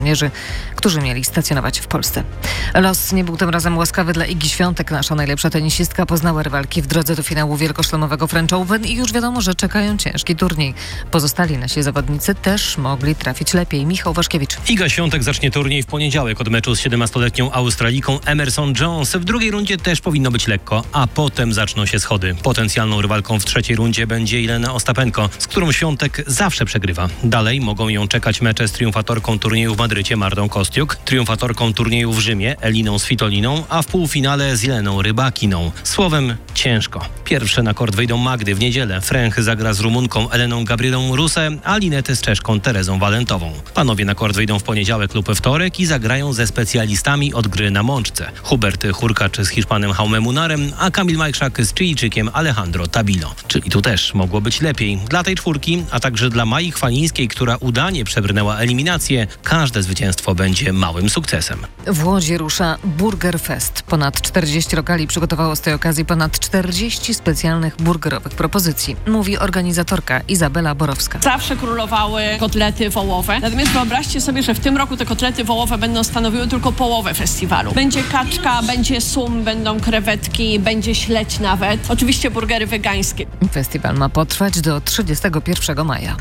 którzy mieli stacjonować w Polsce. Los nie był tym razem łaskawy dla Igi Świątek. Nasza najlepsza tenisistka poznała rywalki w drodze do finału wielkoszlemowego French Open i już wiadomo, że czekają ciężki turniej. Pozostali nasi zawodnicy też mogli trafić lepiej. Michał Waszkiewicz. Iga Świątek zacznie turniej w poniedziałek od meczu z 17-letnią Australiką Emerson Jones. W drugiej rundzie też powinno być lekko, a potem zaczną się schody. Potencjalną rywalką w trzeciej rundzie będzie Jelena Ostapenko, z którą Świątek zawsze przegrywa. Dalej mogą ją czekać mecze z triumfatorką turnieju w Madrycie Martą Kostiuk, triumfatorką turnieju w Rzymie Eliną Svitoliną, a w półfinale z Jeleną Rybakiną. Słowem, ciężko. Pierwsze na kort wyjdą Magdy w niedzielę. Fręch zagra z Rumunką Eleną Gabrielą Rusę, a Linety z Czeszką Terezą Walentową. Panowie na kort wyjdą w poniedziałek lub we wtorek i zagrają ze specjalistami od gry na mączce. Hubert Hurkacz z Hiszpanem Jaume Munarem, a Kamil Majszak z Chilijczykiem Alejandro Tabilo. Czyli tu też mogło być lepiej. Dla tej czwórki, a także dla Mai Chwalińskiej, która udanie przebrnęła eliminację, każde zwycięstwo będzie małym sukcesem. W Łodzi rusza Burger Fest. Ponad 40 lokali przygotowało z tej okazji ponad 40 specjalnych burgerowych propozycji, mówi organizatorka Izabela Borowska. Zawsze królowały kotlety wołowe, natomiast wyobraźcie sobie, że w tym roku te kotlety wołowe będą stanowiły tylko połowę festiwalu. Będzie kaczka, będzie sum, będą krewetki, będzie śledź nawet. Oczywiście burgery wegańskie. Festiwal ma potrwać do 31 maja.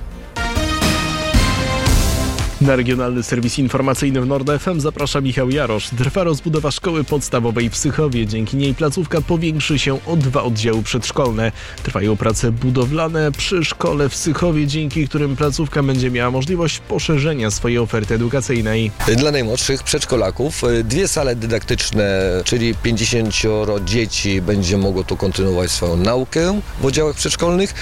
Na regionalny serwis informacyjny w Nord FM zaprasza Michał Jarosz. Trwa rozbudowa szkoły podstawowej w Sychowie. Dzięki niej placówka powiększy się o 2 oddziały przedszkolne. Trwają prace budowlane przy szkole w Sychowie, dzięki którym placówka będzie miała możliwość poszerzenia swojej oferty edukacyjnej. Dla najmłodszych przedszkolaków 2 sale dydaktyczne, czyli 50 dzieci będzie mogło tu kontynuować swoją naukę w oddziałach przedszkolnych.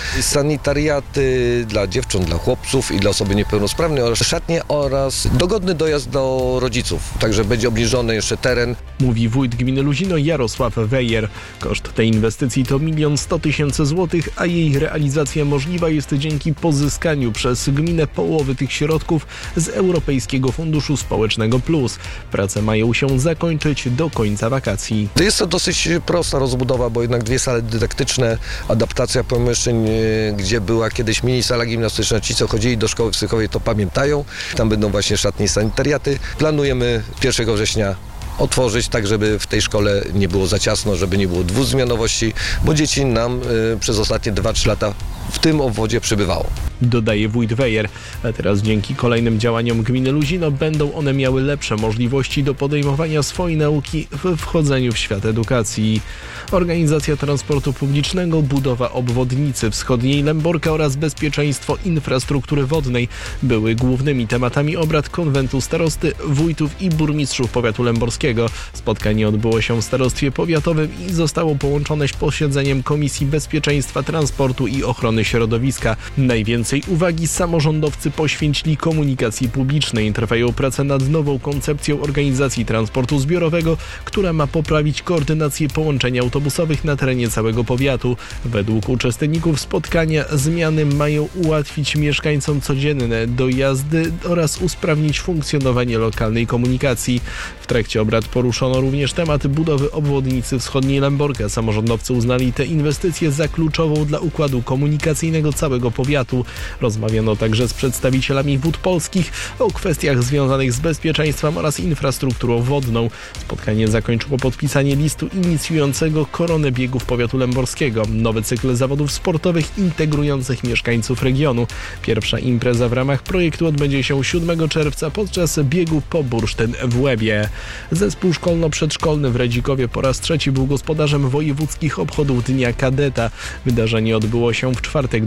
Sanitariaty dla dziewcząt, dla chłopców i dla osoby niepełnosprawnej oraz szatnie oraz dogodny dojazd do rodziców, także będzie obniżony jeszcze teren. Mówi wójt gminy Luzino Jarosław Wejer. Koszt tej inwestycji to 1 100 000 złotych, a jej realizacja możliwa jest dzięki pozyskaniu przez gminę połowy tych środków z Europejskiego Funduszu Społecznego Plus. Prace mają się zakończyć do końca wakacji. Jest to dosyć prosta rozbudowa, bo jednak 2 sale dydaktyczne, adaptacja pomieszczeń, gdzie była kiedyś mini sala gimnastyczna. Ci, co chodzili do szkoły w Sychowie, to pamiętają. Tam będą właśnie szatnie i sanitariaty. Planujemy 1 września otworzyć, tak żeby w tej szkole nie było za ciasno, żeby nie było dwuzmianowości, bo dzieci nam przez ostatnie 2-3 lata w tym obwodzie przybywało. Dodaje wójt Wejer. A teraz dzięki kolejnym działaniom gminy Luzino będą one miały lepsze możliwości do podejmowania swojej nauki w wchodzeniu w świat edukacji. Organizacja transportu publicznego, budowa obwodnicy wschodniej Lęborka oraz bezpieczeństwo infrastruktury wodnej były głównymi tematami obrad konwentu starosty, wójtów i burmistrzów powiatu lęborskiego. Spotkanie odbyło się w starostwie powiatowym i zostało połączone z posiedzeniem Komisji Bezpieczeństwa Transportu i Ochrony Środowiska. Najwięcej uwagi samorządowcy poświęcili komunikacji publicznej. Trwają prace nad nową koncepcją organizacji transportu zbiorowego, która ma poprawić koordynację połączeń autobusowych na terenie całego powiatu. Według uczestników spotkania zmiany mają ułatwić mieszkańcom codzienne dojazdy oraz usprawnić funkcjonowanie lokalnej komunikacji. W trakcie obrad poruszono również temat budowy obwodnicy wschodniej Lęborka. Samorządowcy uznali tę inwestycję za kluczową dla układu komunikacyjnego całego powiatu. Rozmawiano także z przedstawicielami Wód Polskich o kwestiach związanych z bezpieczeństwem oraz infrastrukturą wodną. Spotkanie zakończyło podpisanie listu inicjującego koronę biegów powiatu lęborskiego. Nowy cykl zawodów sportowych integrujących mieszkańców regionu. Pierwsza impreza w ramach projektu odbędzie się 7 czerwca podczas biegu po bursztyn w Łebie. Zespół szkolno-przedszkolny w Redzikowie po raz 3 był gospodarzem wojewódzkich obchodów Dnia Kadeta. Wydarzenie odbyło się w czwartek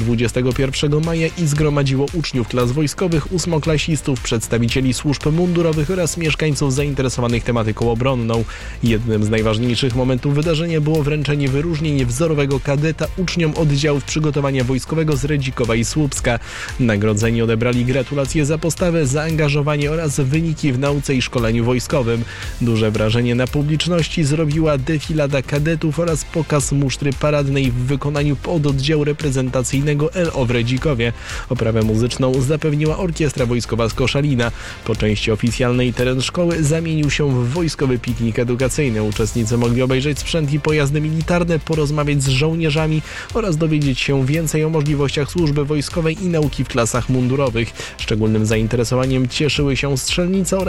21 maja i zgromadziło uczniów klas wojskowych, ósmoklasistów, przedstawicieli służb mundurowych oraz mieszkańców zainteresowanych tematyką obronną. Jednym z najważniejszych momentów wydarzenia było wręczenie wyróżnień wzorowego kadeta uczniom oddziałów przygotowania wojskowego z Redzikowa i Słupska. Nagrodzeni odebrali gratulacje za postawę, zaangażowanie oraz wyniki w nauce i szkoleniu wojskowym. Duże wrażenie na publiczności zrobiła defilada kadetów oraz pokaz musztry paradnej w wykonaniu pododdziału reprezentacyjnego LO w Redzikowie. Koszalinie. Oprawę muzyczną zapewniła Orkiestra Wojskowa z Koszalina. Po części oficjalnej teren szkoły zamienił się w wojskowy piknik edukacyjny. Uczestnicy mogli obejrzeć sprzęt i pojazdy militarne, porozmawiać z żołnierzami oraz dowiedzieć się więcej o możliwościach służby wojskowej i nauki w klasach mundurowych. Szczególnym zainteresowaniem cieszyły się strzelnice oraz